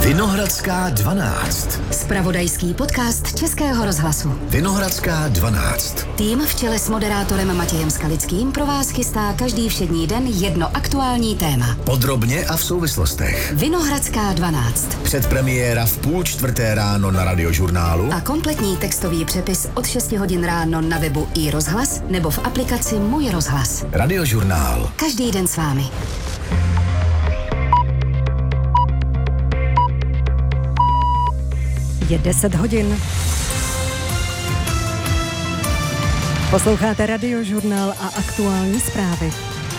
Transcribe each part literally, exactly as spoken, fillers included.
Vinohradská dvanáct. Zpravodajský podcast Českého rozhlasu. Vinohradská dvanáct. Tým v čele s moderátorem Matějem Skalickým pro vás chystá každý všední den jedno aktuální téma. Podrobně a v souvislostech. Vinohradská dvanáct. Předpremiéra v půl čtvrté ráno na Radiožurnálu. A kompletní textový přepis od šesti hodin ráno na webu i rozhlas nebo v aplikaci Můj rozhlas. Radiožurnál. Každý den s vámi. Je deset hodin. Posloucháte Radiožurnál a aktuální zprávy.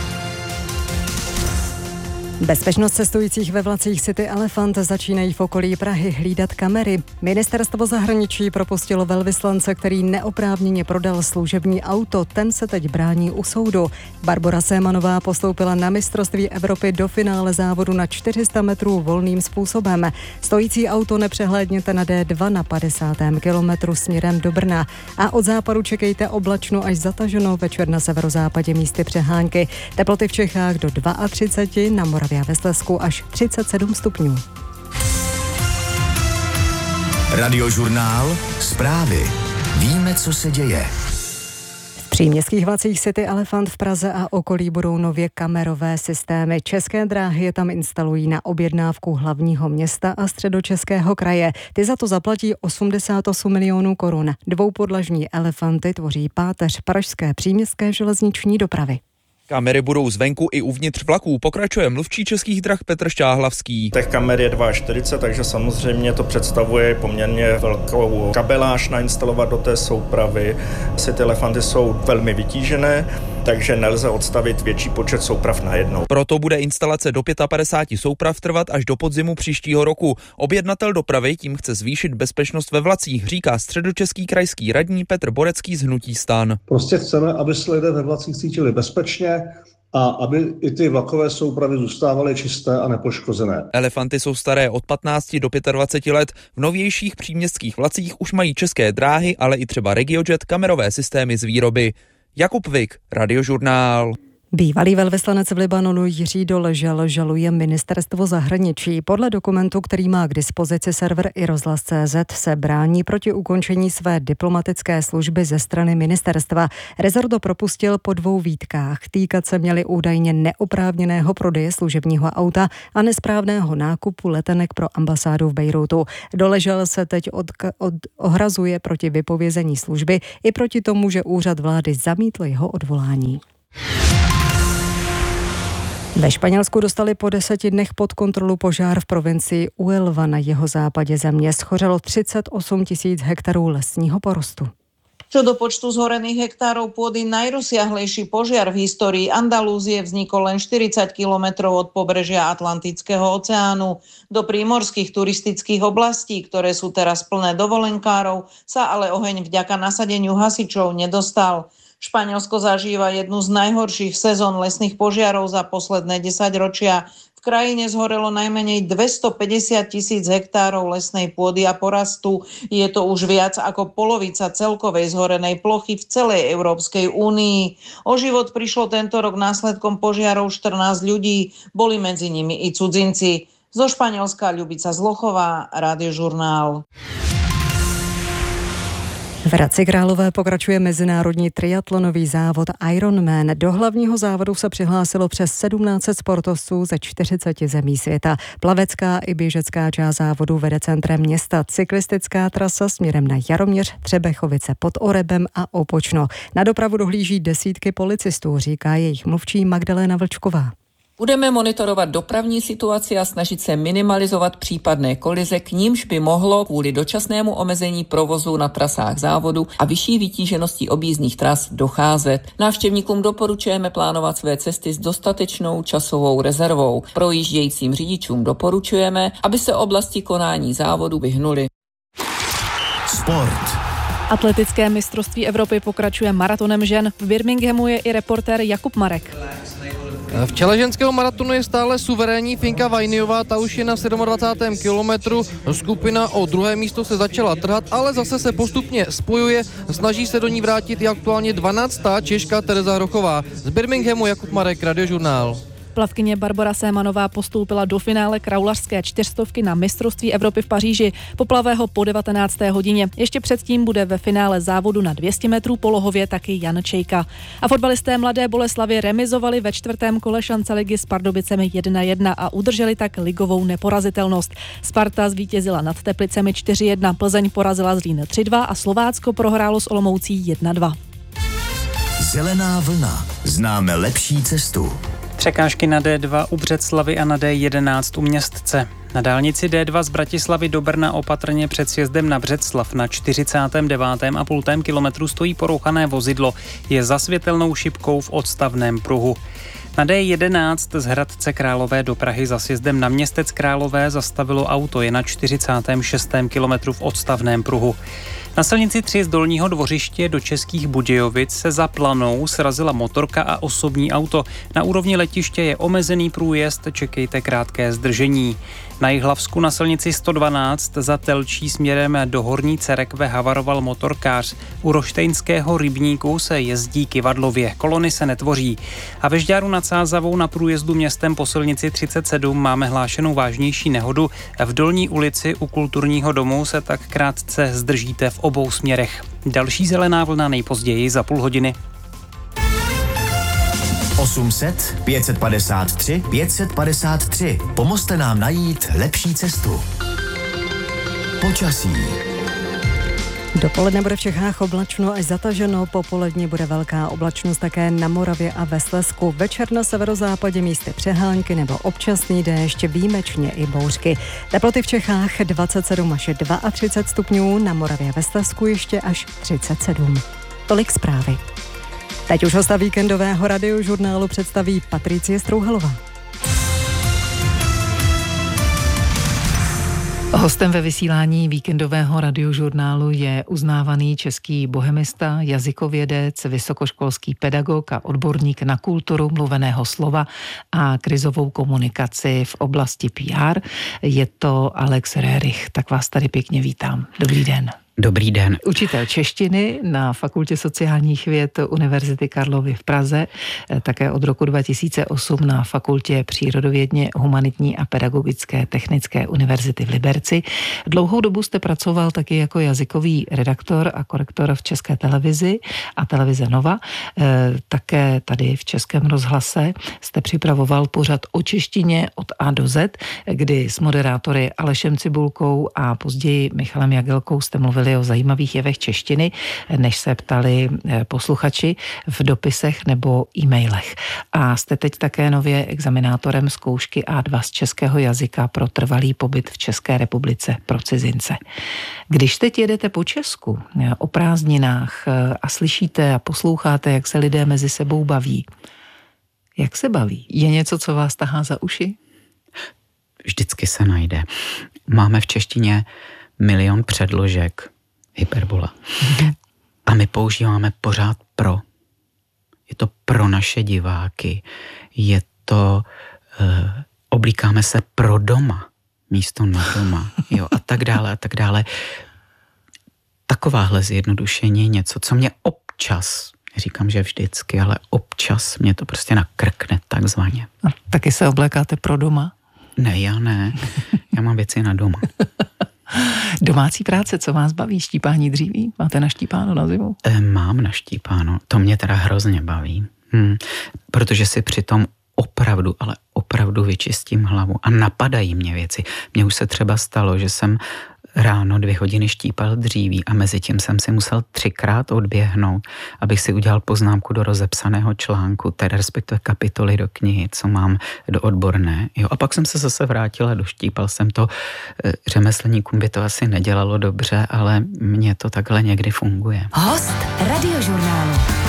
Bezpečnost cestujících ve vlacích City Elefant začínají v okolí Prahy hlídat kamery. Ministerstvo zahraničí propustilo velvyslance, který neoprávněně prodal služební auto. Ten se teď brání u soudu. Barbora Sémanová postoupila na mistrovství Evropy do finále závodu na čtyři sta metrů volným způsobem. Stojící auto nepřehlédněte na dé dva na padesátém kilometru směrem do Brna. A od západu čekejte oblačno až zataženo, večer na severozápadě místy přehánky. Teploty v Čechách do třicet dva, na Moravě a ve Slezsku až třicet sedm stupňů. Radiožurnál. Zprávy. Víme, co se děje. V příměstských vlacích City Elefant v Praze a okolí budou nově kamerové systémy. České dráhy je tam instalují na objednávku hlavního města a Středočeského kraje. Ty za to zaplatí osmdesát osm milionů korun. Dvoupodlažní elefanty tvoří páteř pražské příměstské železniční dopravy. Kamery budou zvenku i uvnitř vlaků, pokračuje mluvčí Českých drah Petr Šťáhlavský. Těch kamer je čtyřicet dva, takže samozřejmě to představuje poměrně velkou kabeláž nainstalovat do té soupravy. City Elefanty jsou velmi vytížené, takže nelze odstavit větší počet souprav najednou. Proto bude instalace do padesát pět souprav trvat až do podzimu příštího roku. Objednatel dopravy tím chce zvýšit bezpečnost ve vlacích, říká středočeský krajský radní Petr Borecký z hnutí STAN. Prostě chceme, aby se lidé ve vlacích cítili bezpečně a aby i ty vlakové soupravy zůstávaly čisté a nepoškozené. Elefanty jsou staré od patnácti do dvaceti pěti let. V novějších příměstských vlacích už mají České dráhy, ale i třeba RegioJet kamerové systémy z výroby. Jakub Vik, Radiožurnál. Bývalý velvyslanec v Libanonu Jiří Doležal žaluje ministerstvo zahraničí. Podle dokumentu, který má k dispozici server i rozhlas tečka cé zet, se brání proti ukončení své diplomatické služby ze strany ministerstva. Rezort ho propustil po dvou výtkách. Týkat se měly údajně neoprávněného prodeje služebního auta a nesprávného nákupu letenek pro ambasádu v Bejrútu. Doležal se teď od, od, ohrazuje proti vypovězení služby i proti tomu, že úřad vlády zamítl jeho odvolání. Ve Španělsku dostali po deseti dnech pod kontrolu požár v provincii Huelva na jihozápadě země. Schořelo třicet osm tisíc hektarů lesního porostu. Čo do počtu zhorených hektárov pôdy, najrozsiahlejší požiar v histórii Andalúzie vznikol len štyridsať kilometrov od pobrežia Atlantického oceánu. Do prímorských turistických oblastí, ktoré sú teraz plné dovolenkárov, sa ale oheň vďaka nasadeniu hasičov nedostal. Španielsko zažíva jednu z najhorších sezón lesných požiarov za posledné desaťročia. V krajine zhorelo najmenej dvestopäťdesiat tisíc hektárov lesnej pôdy a porastu. Je to už viac ako polovica celkovej zhorenej plochy v celej Európskej únii. O život prišlo tento rok následkom požiarov štrnásť ľudí, boli medzi nimi i cudzinci. Zo Španielska Ľubica Zlochová, Radiožurnál. V Hradci Králové pokračuje mezinárodní triatlonový závod Ironman. Do hlavního závodu se přihlásilo přes sedmnáct set sportovců ze čtyřiceti zemí světa. Plavecká i běžecká část závodu vede centrem města. Cyklistická trasa směrem na Jaroměř, Třebechovice pod Orebem a Opočno. Na dopravu dohlíží desítky policistů, říká jejich mluvčí Magdalena Vlčková. Budeme monitorovat dopravní situaci a snažit se minimalizovat případné kolize, k nímž by mohlo kvůli dočasnému omezení provozu na trasách závodu a vyšší vytížeností objízdných tras docházet. Návštěvníkům doporučujeme plánovat své cesty s dostatečnou časovou rezervou. Projíždějícím řidičům doporučujeme, aby se oblasti konání závodu vyhnuli. Sport. Atletické mistrovství Evropy pokračuje maratonem žen. V Birminghamu je i reportér Jakub Marek. V čele ženského maratonu je stále suverénní Finka Vainiová, ta už je na dvacátém sedmém kilometru. Skupina o druhé místo se začala trhat, ale zase se postupně spojuje. Snaží se do ní vrátit i aktuálně dvanáctá Češka Tereza Hrochová. Z Birminghamu Jakub Marek, Radiožurnál. Plavkyně Barbora Sémanová postoupila do finále kraulařské čtyřstovky na mistrovství Evropy v Paříži. Poplavé ho po devatenácté hodině. Ještě předtím bude ve finále závodu na dvě stě metrů polohově taky Jan Čejka. A fotbalisté Mladé Boleslavi remizovali ve čtvrtém kole šance ligy s Pardubicemi jedna jedna a udrželi tak ligovou neporazitelnost. Sparta zvítězila nad Teplicemi čtyři jedna, Plzeň porazila Zlín tři dva a Slovácko prohrálo s Olomoucí jedna dva. Zelená vlna. Známe lepší cestu. Překážky na D dva u Břeclavi a na D jedenáct u Městce. Na dálnici D dva z Bratislavy do Brna opatrně před sjezdem na Břeclav na čtyřicátém devátém a půl kilometru stojí porouchané vozidlo. Je za světelnou šipkou v odstavném pruhu. Na D jedenáct z Hradce Králové do Prahy za sjezdem na Městec Králové zastavilo auto, je na čtyřicátém šestém kilometru v odstavném pruhu. Na silnici tři z Dolního Dvořiště do Českých Budějovic se za Planou srazila motorka a osobní auto. Na úrovni letiště je omezený průjezd, čekejte krátké zdržení. Na Jihlavsku na silnici sto dvanáct za Telčí směrem do Horní Cerekve havaroval motorkář. U Roštejnského rybníku se jezdí kyvadlově, kolony se netvoří. A ve Žďáru nad Sázavou na průjezdu městem po silnici třicet sedm máme hlášenou vážnější nehodu. V Dolní ulici u Kulturního domu se tak krátce zdržíte v obou směrech. Další zelená vlna nejpozději za půl hodiny. osm set, pět set padesát tři, pět set padesát tři. Pomozte nám najít lepší cestu. Počasí. Dopoledne bude v Čechách oblačno až zataženo, popolední bude velká oblačnost také na Moravě a ve Slezsku. Večer na severozápadě místy přehánky nebo občasný déšť, výjimečně i bouřky. Teploty v Čechách dvacet sedm až třicet dva stupňů, na Moravě a ve Slezsku ještě až třicet sedm. Tolik zprávy. Teď už hosta víkendového radiožurnálu představí Patricie Strouhalová. Hostem ve vysílání víkendového radiožurnálu je uznávaný český bohemista, jazykovědec, vysokoškolský pedagog a odborník na kulturu mluveného slova a krizovou komunikaci v oblasti P R. Je to Alex Rerich. Tak vás tady pěkně vítám. Dobrý den. Dobrý den. Učitel češtiny na Fakultě sociálních věd Univerzity Karlovy v Praze, také od roku dva tisíce osm na Fakultě přírodovědně humanitní a pedagogické technické univerzity v Liberci. Dlouhou dobu jste pracoval taky jako jazykový redaktor a korektor v České televizi a televize Nova. Také tady v Českém rozhlase jste připravoval pořad o češtině od A do Z, kdy s moderátory Alešem Cibulkou a později Michalem Jagelkou jste mluvili o zajímavých jevech češtiny, než se ptali posluchači v dopisech nebo e-mailech. A jste teď také nově examinátorem zkoušky A dva z českého jazyka pro trvalý pobyt v České republice pro cizince. Když teď jedete po Česku o prázdninách a slyšíte a posloucháte, jak se lidé mezi sebou baví, jak se baví? Je něco, co vás tahá za uši? Vždycky se najde. Máme v češtině milion předložek, hyperbola. A my používáme pořád pro. Je to pro naše diváky. Je to, uh, oblíkáme se pro doma, místo na doma. Jo, a tak dále, a tak dále. Takováhle zjednodušení je něco, co mě občas, říkám, že vždycky, ale občas mě to prostě nakrkne takzvaně. A taky se oblékáte pro doma? Ne, já ne. Já mám věci na doma. Domácí práce, co vás baví? Štípání dříví? Máte naštípáno na zimu? E, mám naštípáno. To mě teda hrozně baví. Hm. Protože si přitom opravdu, ale opravdu vyčistím hlavu a napadají mě věci. Mně už se třeba stalo, že jsem ráno dvě hodiny štípal dříví a mezi tím jsem si musel třikrát odběhnout, abych si udělal poznámku do rozepsaného článku, tedy respektive kapitoly do knihy, co mám do odborné. Jo, a pak jsem se zase vrátil a doštípal jsem to. Řemeslníkům by to asi nedělalo dobře, ale mně to takhle někdy funguje. Host radiožurnálu.